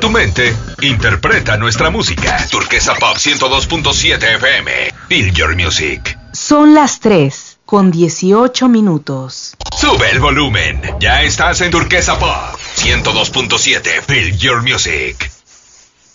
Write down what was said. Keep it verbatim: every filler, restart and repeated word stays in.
Tu mente interpreta nuestra música. Turquesa Pop ciento dos punto siete F M. Feel your music. Son las tres con dieciocho minutos. Sube el volumen. Ya estás en Turquesa Pop ciento dos punto siete. Feel your music.